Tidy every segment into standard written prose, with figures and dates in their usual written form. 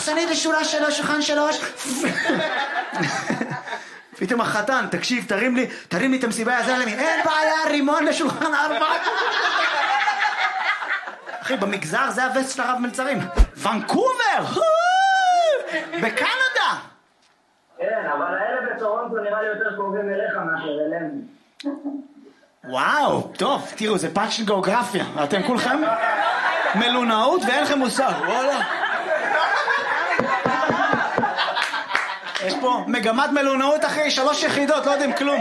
מחסנית לשורה 3, שולחן 3. פתאום החתן, תקשיב, תרים לי את המסיבה הזה, אין בעיה, רימון לשולחן 4. אחי, במגזר זה הווסט של הרב מלצרים. ונקובר! בקנדה! כן, אבל האלה בטורונטו נראה לי יותר קרובים אליך מאשר אלינו. וואו, טוב, תראו, זה פאנץ' של גיאוגרפיה. אתם כולכם מלונאות ואין לכם מושג, וואלה. יש פה מגמת מלונאות אחרי 3 יחידות, לא יודעים כלום.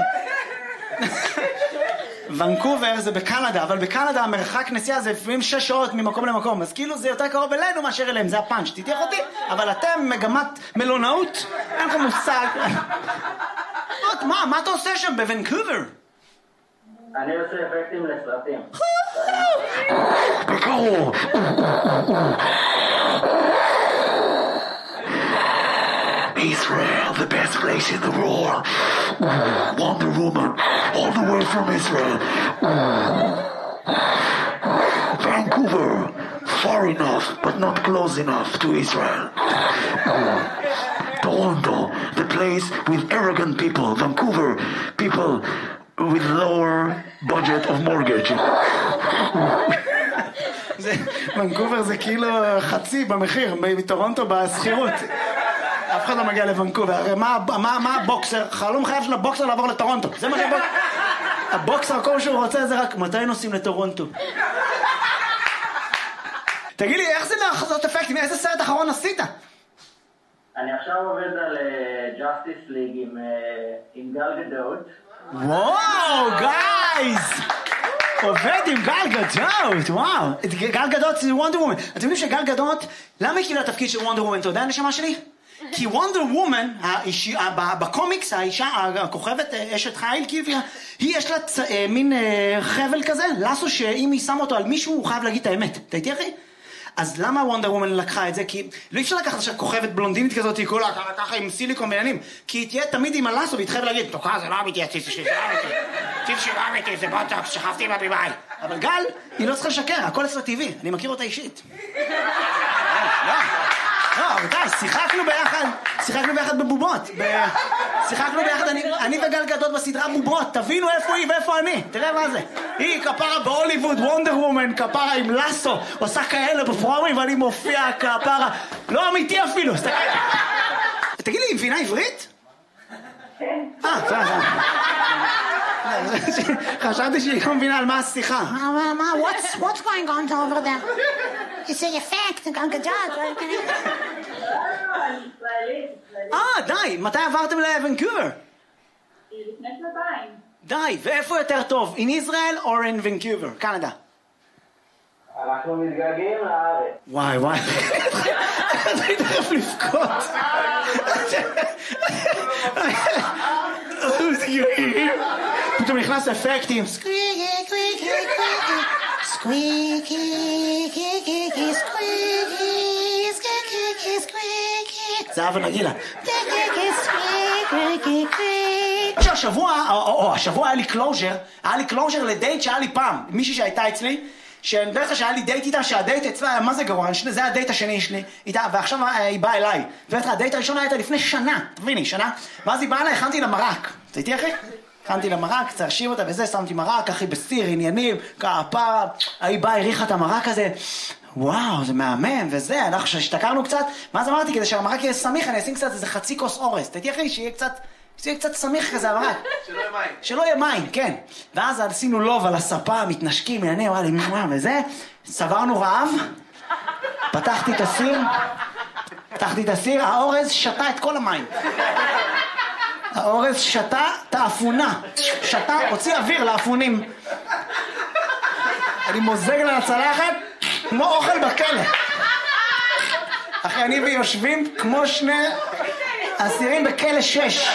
ונקובר זה בקנדה, אבל בקנדה המרחק נסיעה זה לפעמים 6 שעות ממקום למקום, אז כאילו זה יותר קרוב אלינו מאשר אליהם, זה הפאנץ', תתייח אותי, אבל אתם מגמת מלונאות, אין לכם מושג. מה אתה עושה שם בוונקובר? אני עושה אפקטים לסרטים. בקרוב. Israel, the best place in the world. Wonder Woman, all the way from Israel. Vancouver, far enough, but not close enough to Israel. Toronto, the place with arrogant people. Vancouver, people with lower budget of mortgage. ונקובר זה כאילו חצי במחיר, מטורונטו בסחירות. אף אחד לא מגיע לוונקובר, הרי מה הבוקסר? חלום חייב של הבוקסר לעבור לטורונטו, זה מה שהבוקסר... הבוקסר, כל שהוא רוצה זה רק מתי נוסעים לטורונטו. תגיד לי, איך זה לעשות אפקטים? איזה סרט אחרון עשית? אני עכשיו עובד על Justice League עם גל גדות. וואו, גייז! עובד עם גל גדות, וואו. גל גדות זה וונדר וומן. אתם יודעים שגל גדות, למה היא קיבלה התפקיד של וונדר וומן? אתה יודע הנשמה שלי? כי וונדר וומן, בקומיקס, האישה, הכוכבת, אשת חיל, היא יש לה מין חבל כזה, לסו שאם היא שמה אותו על מישהו, הוא חייב להגיד את האמת. אתה איתי אחי? אז למה וונדר וומן לקחה את זה? כי לא אפשר לקחת עכשיו כוכבת בלונדינית כזאת, היא כולה ככה עם סיליקון בעניינים, כי היא תהיה תמיד עם הלסו, והיא תחייב להגיד, תוקע, זה לא אמיתי, הציץ שלי, זה לא אמיתי, ציץ שלי לא אמיתי, זה בוטוקס, שכבתי בביבי. אבל גל, היא לא צריכה לשקר, הכל אצלה טבעי, אני מכיר אותה אישית. לא, רבותיי, שיחקנו ביחד בבובות. שיחקנו ביחד, אני וגל גדות בסדרה בובות. תבינו איפה היא ואיפה אני. תראה מה זה. היא כפרה בהוליווד, וונדר וומן, כפרה עם לסו, עושה כאלה בפרומים ואני מופיע כפרה. לא אמיתי אפילו. תגיד לי, היא מבינה עברית? כן. חשבתי שהיא לא מבינה על מה השיחה. What's going on over there? It's an effect, גל גדות. די, מתי עברתם לוונקובר? לפני 2 די, ואיפה יותר טוב? In Israel or in Vancouver? קנדה. אנחנו מתגעגעים לארץ. וואי. אני תכף לבכות. פתאום נכנס אפקטים. Squeaky, squeaky, squeaky, squeaky, squeaky, squeaky, squeaky. זה אבא נגילה. השבוע היה לי קלוז'ר לדייט שהיה לי פעם, מישהי שהייתה אצלי, שאני בדרך כלל שהיה לי דייט איתה, שהדייט אצלה, מה זה גרוע, זה הדייט השני שלי, איתה, ועכשיו היא באה אליי. הדייט הראשון הייתה לפני שנה, תביני, שנה, ואז היא באה אליי, הכנתי לה מרק. אתה איתי אחי? הכנתי לה מרק, צרשים אותה וזה, שמתי מרק, אחי בסיר, עניינים, כפרה, היא באה, הריחה את המרק הזה, וואו, זה מהמם, וזה, אנחנו שהשתכרנו קצת, מה אז אמרתי, כדי שהמרק יהיה סמיך, אני אשים קצת איזה חצי כוס אורז, תהייתי אחי, שיהיה קצת סמיך כזה המרק. שלא יהיה מים, כן. ואז עשינו לוב על הספה, מתנשקים, עניינים, וואי, וזה, סברנו רעב, פתחתי את הסיר, האורז שתה את כל המים. האורז שתה תאפונה, הוציא אוויר לאפונים. אני מוזג לה לצלחת, כמו אוכל בכלא. אחי, אני ויושבים כמו 2 אסירים בכלא 6.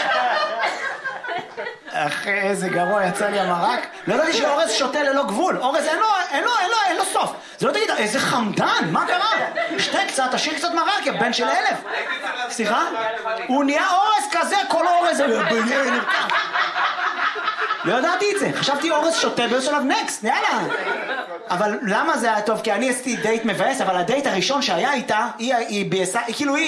אחי, איזה גרוע יצא לי המרק. לא ידעתי שאורז שותה ללא גבול. אורז אין לו סוף. זה לא תגיד, איזה חמדן, מה קרה? שתה קצת, תשאיר קצת מרק, יא בן של 1000. סליחה? הוא נהיה אורז כזה, כל אורז. לא ידעתי את זה. חשבתי אורז שותה ויוצא עליו נקסט, יאללה. אבל למה זה היה טוב? כי אני עשיתי דייט מבאס, אבל הדייט הראשון שהיה איתה, כאילו